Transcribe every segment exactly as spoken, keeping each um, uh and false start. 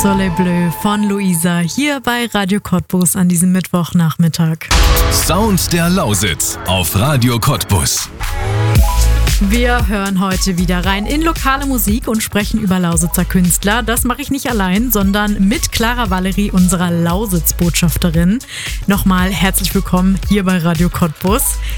Soleil Bleu von Luisa hier bei Radio Cottbus an diesem Mittwochnachmittag. Sound der Lausitz auf Radio Cottbus. Wir hören heute wieder rein in lokale Musik und sprechen über Lausitzer Künstler. Das mache ich nicht allein, sondern mit Clara Valerie, unserer Lausitz-Botschafterin. Nochmal herzlich willkommen hier bei Radio Cottbus.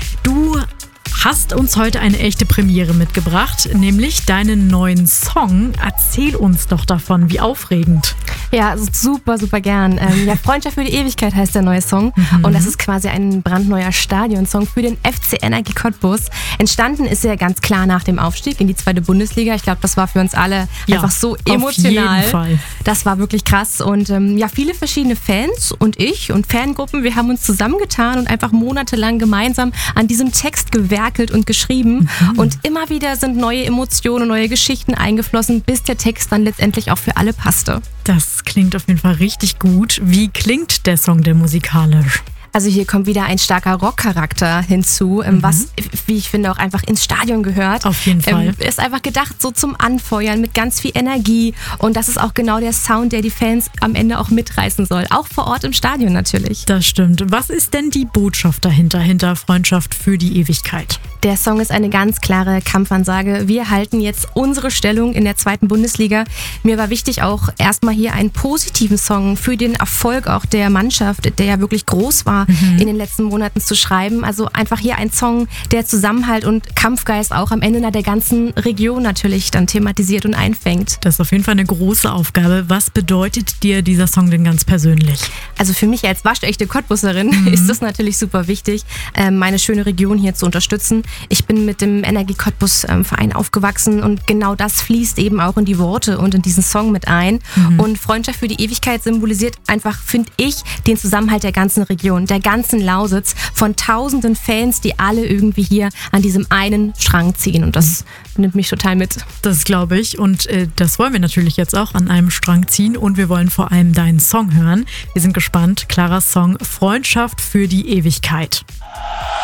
Du hast uns heute eine echte Premiere mitgebracht, nämlich deinen neuen Song. Erzähl uns doch davon, wie aufregend. Ja, super, super gern. Ähm, ja, Freundschaft für die Ewigkeit heißt der neue Song. Mhm. Und das ist quasi ein brandneuer Stadionsong für den F C Energie Cottbus. Entstanden ist er ganz klar nach dem Aufstieg in die zweite Bundesliga. Ich glaube, das war für uns alle ja, einfach so emotional. Auf jeden Fall. Das war wirklich krass. Und ähm, ja, viele verschiedene Fans und ich und Fangruppen, wir haben uns zusammengetan und einfach monatelang gemeinsam an diesem Text gewerkelt und geschrieben. Mhm. Und immer wieder sind neue Emotionen, neue Geschichten eingeflossen, bis der Text dann letztendlich auch für alle passte. Das klingt auf jeden Fall richtig gut. Wie klingt der Song denn musikalisch? Also hier kommt wieder ein starker Rockcharakter hinzu, mhm. was, wie ich finde, auch einfach ins Stadion gehört. Auf jeden Fall. Ähm, ist einfach gedacht so zum Anfeuern mit ganz viel Energie. Und das ist auch genau der Sound, der die Fans am Ende auch mitreißen soll. Auch vor Ort im Stadion natürlich. Das stimmt. Was ist denn die Botschaft dahinter, hinter Freundschaft für die Ewigkeit? Der Song ist eine ganz klare Kampfansage. Wir halten jetzt unsere Stellung in der zweiten Bundesliga. Mir war wichtig, auch erstmal hier einen positiven Song für den Erfolg auch der Mannschaft, der ja wirklich groß war, mhm. in den letzten Monaten zu schreiben. Also einfach hier ein Song, der Zusammenhalt und Kampfgeist auch am Ende der ganzen Region natürlich dann thematisiert und einfängt. Das ist auf jeden Fall eine große Aufgabe. Was bedeutet dir dieser Song denn ganz persönlich? Also für mich als waschechte Cottbuserin mhm. ist das natürlich super wichtig, meine schöne Region hier zu unterstützen. Ich bin mit dem Energie Cottbus Verein aufgewachsen und genau das fließt eben auch in die Worte und in diesen Song mit ein. Mhm. Und Freundschaft für die Ewigkeit symbolisiert einfach, finde ich, den Zusammenhalt der ganzen Region, der ganzen Lausitz, von tausenden Fans, die alle irgendwie hier an diesem einen Strang ziehen. Und das mhm. nimmt mich total mit. Das glaube ich. Und äh, das wollen wir natürlich jetzt auch an einem Strang ziehen. Und wir wollen vor allem deinen Song hören. Wir sind gespannt. Claras Song Freundschaft für die Ewigkeit.